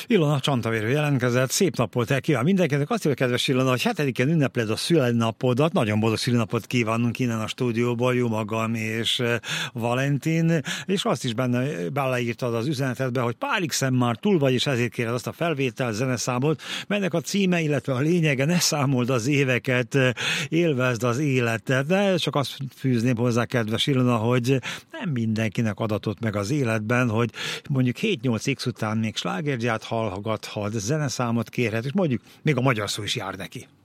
Ilona Csantavérő jelentkezett, szép napot kíván mindenkinek. Azt mondja, kedves Ilona, hogy 7-én ünnepled a szülinapodat, nagyon boldog szülinapot kívánunk innen a stúdióból, jó magam és Valentin, és azt is beleírtad az üzenetedbe, hogy párig szem már túl vagy, és ezért kéred azt a felvétel zeneszámot, melynek a címe, illetve a lényege, ne számold az éveket, élvezd az életet, de csak azt fűzném hozzá, kedves Ilona, hogy nem mindenkinek adatott meg az életben, hogy mondjuk 7-8x után még slágergyát hallgathat, zeneszámot kérhet, és mondjuk még a magyar szó is jár neki.